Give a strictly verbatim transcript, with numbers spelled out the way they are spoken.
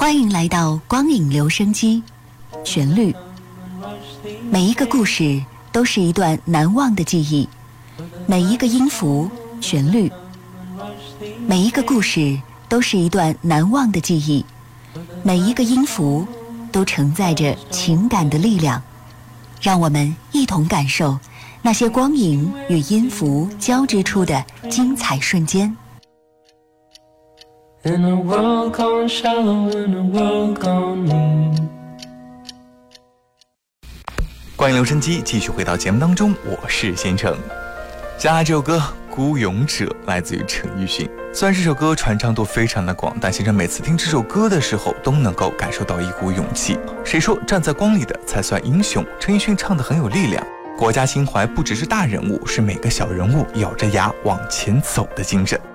欢迎来到光影留声机，旋律。每一个故事都是一段难忘的记忆，每一个音符、旋律，每一个故事都是一段难忘的记忆，每一个音符都承载着情感的力量。让我们一同感受那些光影与音符交织出的精彩瞬间。 In a world gone shallow, in a world gone mean。 欢迎留声机继续回到节目当中，我是先生。接下来这首歌《孤勇者》来自于陈奕迅。虽然这首歌传唱度非常的广，但先生每次听这首歌的时候都能够感受到一股勇气。谁说站在光里的才算英雄？陈奕迅唱得很有力量。国家情怀不只是大人物，是每个小人物咬着牙往前走的精神。